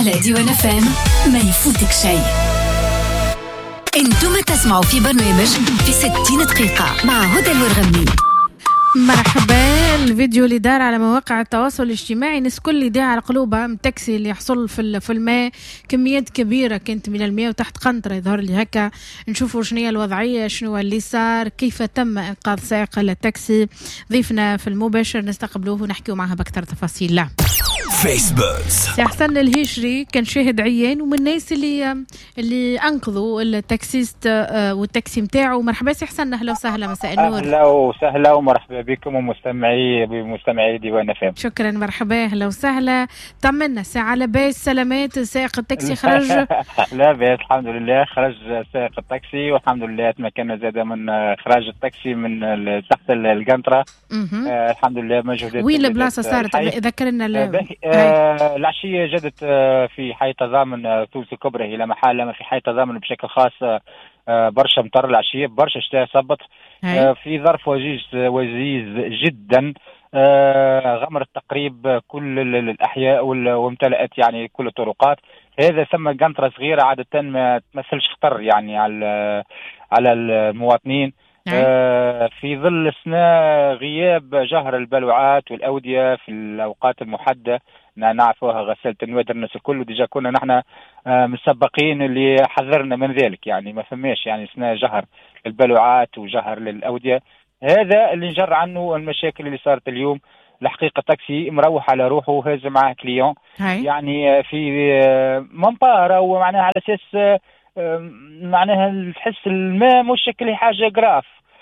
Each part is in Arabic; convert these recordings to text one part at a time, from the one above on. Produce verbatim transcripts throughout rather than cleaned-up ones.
على ديوان فام ما يفوتك شيء. انتم تسمعوا في برنامج في ستين دقيقة مع هدى الورغمي. مرحبا. الفيديو اللي دار على مواقع التواصل الاجتماعي الناس كل اللي دار على قلوبها من التاكسي اللي يحصل في في الماء كميات كبيره كانت من الماء وتحت قنطره يظهر لي هكا. نشوفوا شنو هي الوضعيه، شنو اللي صار، كيف تم انقاذ سائق التاكسي. ضيفنا في المباشر نستقبلوه ونحكيو معها باكثر تفاصيل. لا فيسبوك سي حسن الهشري كان شاهد عيان ومن الناس اللي اللي انقذوا التاكسيست والتاكسي نتاعو. مرحبا سي حسن، اهلا وسهلا، مساء النور. اهلا وسهلا ومرحبا بكم ومستمعي بمستمعي ديوان فام. شكرا، مرحبا، اهلا وسهلا. طمنا ساعه لاباس، سلامات سائق التاكسي خرج؟ لا باس الحمد لله، خرج سائق التاكسي والحمد لله تمكنا زاد من اخراج التاكسي من تحت القنطره. آه الحمد لله مجهودات. وين البلاصه صارت؟ ذكرنا آه العشيه جدت آه في حي تضامن تونس الكبرى الى محل، اما في حي تضامن بشكل خاص آه برشا مطر العشيه، برشا شتاء صبت آه في ظرف وجيز وجيز جدا. آه غمرت تقريب كل الاحياء وامتلأت يعني كل الطرقات. هذا ثم قنطره صغيره عاده ما تمثلش خطر يعني على على المواطنين. آه في ظل سنة غياب جهر البلوعات والأودية في الأوقات المحددة نعرفوها غسالة النوادر الناس الكل، وديجا كنا نحن آه مسبقين اللي حذرنا من ذلك، يعني ما فماش يعني سنة جهر للبلوعات وجهر للأودية. هذا اللي نجر عنه المشاكل اللي صارت اليوم. الحقيقة تاكسي مروح على روحه هاز معاه كليون يعني في آه منطقة ومعناها على أساس معناها تحس الماء مش شكل حاجه جراف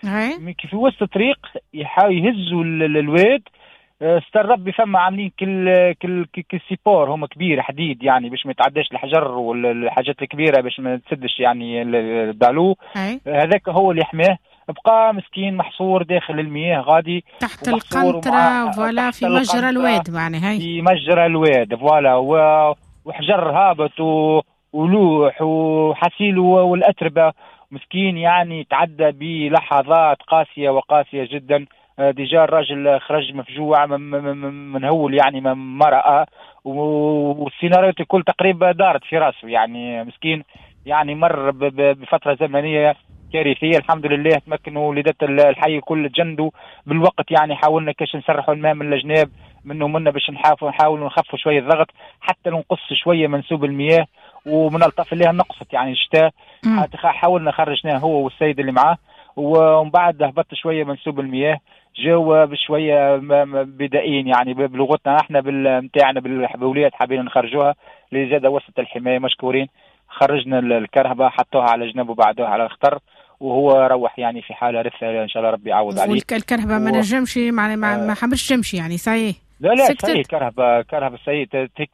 في وسط الطريق يحاول يهزوا الواد. استر ربي فما عاملين كل كل كل سيبور هم كبير حديد يعني باش ما يتعداش الحجر والحاجات الكبيره باش ما تسدش يعني الدالو. هذاك هو اللي يحماه، بقى مسكين محصور داخل المياه غادي تحت القنطره فوالا في مجرى الواد معناها هي في مجرى الواد فوالا وحجر هابط و ولوح وحسيل والأتربة. مسكين يعني تعدى بلحظات قاسية وقاسية جدا. ديجا الراجل خرج مفجوع منهول يعني ما رأى، والسيناريوهات الكل تقريبا دارت في راسه يعني مسكين يعني مر بفترة زمنية كارثية. الحمد لله تمكنوا ولدت الحي كل تجندوا بالوقت يعني حاولنا كاش نسرحوا الماء من الجناب منه منا باش نحاولوا نخفوا شوية الضغط حتى نقص شوية منسوب المياه ومن الطف اللي نقصت يعني الشتاء. حاولنا خرجناه هو والسيد اللي معاه، ومن بعد هبط شويه منسوب المياه جاوا بشويه بدائيين يعني بلغتنا احنا بتاعنا بالوليات حابين نخرجوها اللي زاد وسط الحمايه مشكورين. خرجنا الكرهبه حطوها على جنب وبعدوها على الخطر وهو روح يعني في حاله رثه ان شاء الله ربي يعوض عليه. الكرهبه ما نجمش ما ما حبش تمشي يعني صحيح. لا لا صحيح كرهبة كرهبة سيء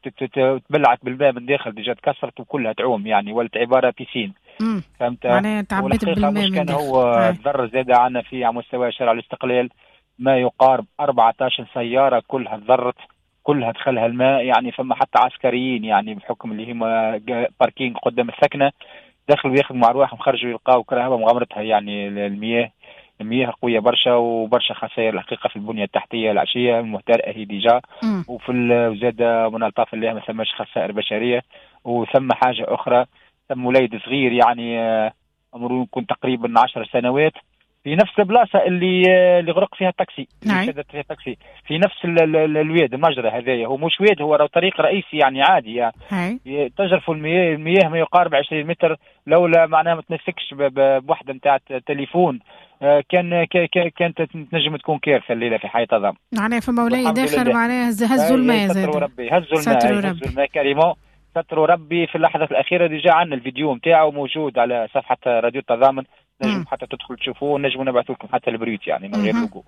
تبلعت بالماء من داخل ديجا تكسرت وكلها تعوم يعني ولت عبارة بيسين. فهمت؟ معناها تعبت بالماء من كان هو ضر زاد عنا في على مستوى شارع الاستقلال ما يقارب أربعة عشر سيارة كلها ضرت كلها دخلها الماء يعني. فما حتى عسكريين يعني بحكم اللي هم باركينج قدام السكنة دخلوا ياخذوا ارواحهم خرجوا يلقاو كرهبة مغامرتها يعني المياه المياه قوية برشا وبرشا خسائر الحقيقة في البنية التحتية العشية المهترئة هي ديجا. وفي الزاد من الطاف الله ما ثماش خسائر بشرية. وثم حاجة أخرى، ثم وليد صغير يعني عمره يكون تقريبا عشر سنوات في نفس البلاصة اللي اللي غرق فيها التاكسي اللي شدت فيها التاكسي في نفس الواد المجرى هذايا. هو مش واد، هو طريق رئيسي يعني عادي يعني تجرف المياه المياه ما يقارب عشرين متر. لولا معناها ما تنسكش بوحدة نتاع تليفون كان كانت تنجم تكون كارثه الليله في حي تضام. معناها فما ولاي داخل معناها هزوا الماء زاد. ستروا ربي هزوا الماء هزوا الماء كريمون ستروا ربي. في اللحظه الاخيره ديجا عندنا الفيديو نتاعو موجود على صفحه راديو التضامن، نجم حتى تدخل تشوفوه، نجم نبعث لكم حتى البريت يعني من غير لوجو.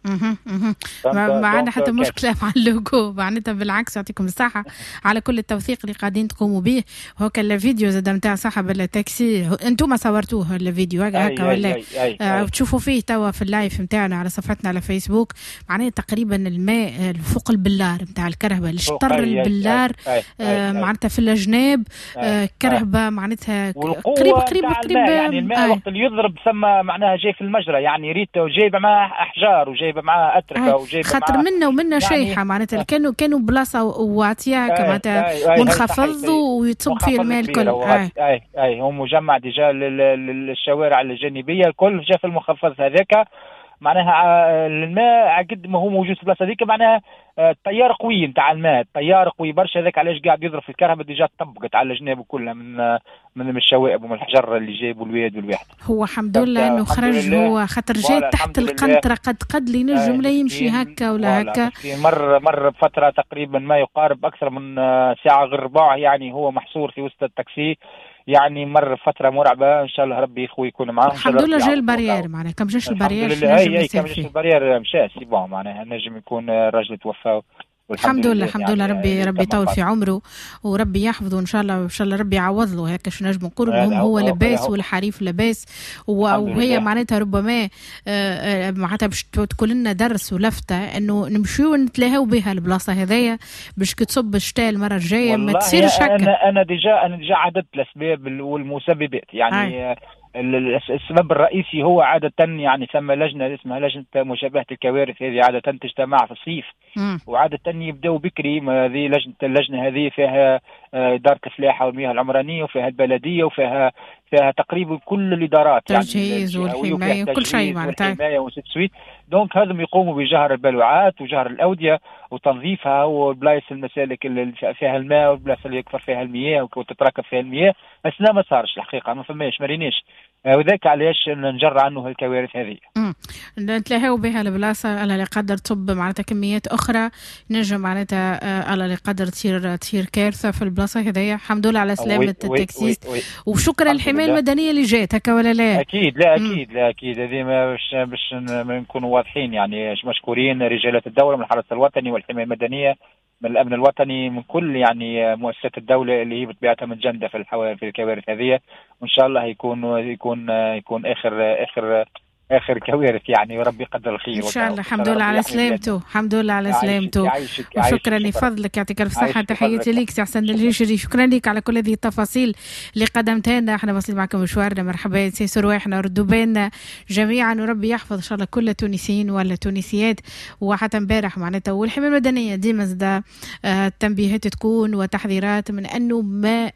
ما عندنا حتى مشكله مع اللوجو، معناتها بالعكس يعطيكم الصحه على كل التوثيق اللي قاعدين تقوموا به. هوك الفيديو زاد نتاع صاحب التاكسي انتم صورتوه الفيديو هكا ولا آه تشوفوا فيه توا في اللايف نتاعنا على صفحتنا على فيسبوك. معناها تقريبا الماء فوق البلار نتاع الكرهبه الشطر البلار آه معناتها في الجناب آه كرهبه معناتها قريب قريب قريب يعني الماء وقت اللي يضرب ثم فما معناها جاي في المجرى يعني ريته وجايبه معاه احجار وجايبه معاه اتربه وجايبه خاطر منا ومنا يعني شيحه معناتها كانوا كانوا بلاصه واتيه كما منخفض ويتصب فيه الماء الكل. اي اي اي هو مجمع ديجا للشوارع الجانبيه الكل جا في المخفض هذاك معناها الماء عقد ما هو موجود في البلاصه هذيك معناها التيار قوي نتاع الماء التيار قوي برشا هذاك علاش قاعد يضرب في الكهرباء ديجا طبقت على جنابه كلها من من الشوائب ومن الحجر اللي جايبوا الواد والواحد. هو الحمد لله انه خرج هو خاطر جاي تحت القنطره قد قد لي نجم لا يمشي هكا ولا هكا مر مر بفتره تقريبا ما يقارب اكثر من ساعه غير ربع يعني هو محصور في وسط التاكسي يعني مر فتره مرعبه ان شاء الله ربي اخوي يكون معاه. الحمد لله جا البارير معناها كم جاش البارير الحمد لله اي كم جاش البارير مشى سي بون معناها نجم يكون الراجل توفى الحمد لله الحمد لله يعني ربي ربي يطول في عمره وربي يحفظه ان شاء الله وان شاء الله ربي يعوض له هيك شو نجم نقول. المهم هو لباس والحريف لباس وهي معناتها ربما معناتها باش تقول لنا درس ولفته انه نمشيو نتلاهوا بها البلاصه هذيا باش كتصب الشتاء المره الجايه ما تصيرش هكا. انا انا ديجا انا ديجا عددت الاسباب والمسببات يعني هاي. السبب الرئيسي هو عادة يعني ثم لجنة اسمها لجنة مشابهة الكوارث هذه عادة تجتمع في الصيف م. وعادة يبدأوا بكري. هذه لجنة اللجنة هذه فيها إدارة الفلاحة والمياه العمرانية وفيها البلدية وفيها فيها تقريبا كل الإدارات تجهيز يعني والحماية وكل شيء معناتها والحماية وسويت. دونك هذم يقوموا بجهر البلوعات وجهر الأودية وتنظيفها والبلايص المسالك اللي فيها الماء والبلايص اللي يكثر فيها المياه وتتراكم فيها المياه. بس لا ما صارش الحقيقة ما فماش ما ريناش وذاك علاش نجر عنه الكوارث هذه. امم نتلاهوا بها البلاصه على اللي قدر تصب معناتها كميات اخرى نجم معناتها على اللي قدر تصير تصير كارثه في البلاصه هذيا. الحمد لله على سلامه التاكسيست وشكرا للحمايه المدنيه اللي جات هكا ولا لا؟ اكيد لا اكيد مم. لا اكيد هذه باش باش نكونوا واضحين يعني مشكورين رجالات الدوله من الحرس الوطني والحمايه المدنيه من الامن الوطني من كل يعني مؤسسات الدوله اللي هي بطبيعتها متجنده في الحوادث في الكوارث هذه وان شاء الله يكون يكون يكون اخر اخر اخر كوارث يعني وربي يقدر الخير ان شاء الله. الحمد لله على سلامته الحمد لله على سلامته وشكرا لفضلك يعطيك الف صحه. تحياتي ليك سي حسن الجيشري شكرا لك على كل هذه التفاصيل اللي قدمتها لنا. احنا واصلين معكم مشوارنا مرحبا سي سرواحنا ردوا بالنا جميعا وربي يحفظ ان شاء الله كل التونسيين ولا تونسيات. وحتى امبارح معناتها والحمايه المدنيه ديما زاد التنبيهات تكون وتحذيرات من انه ما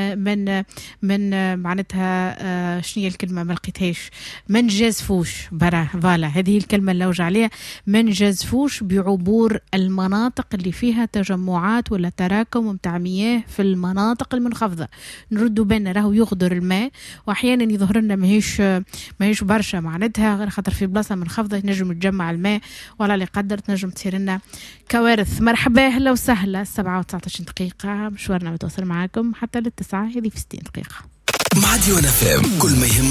من من معناتها شنو هي الكلمه ما لقيتهاش ما نجازفوش برا فوالا هذه الكلمة اللي وجع عليها ما نجازفوش بعبور المناطق اللي فيها تجمعات ولا تراكم متاع مياه في المناطق المنخفضة. نردوا بالنا راهو يغدر الماء واحيانا يظهر لنا ماهيش ماهيش برشا معناتها غير خاطر في بلاصة منخفضة نجم يتجمع الماء ولا اللي قدر تنجم تصير لنا كوارث. مرحبا اهلا وسهلا. سبعة وتسعطاش دقيقة مشوارنا متواصل معاكم حتى للتسعة هذه في ستين دقيقة مع ديوان اف ام كل ما يهم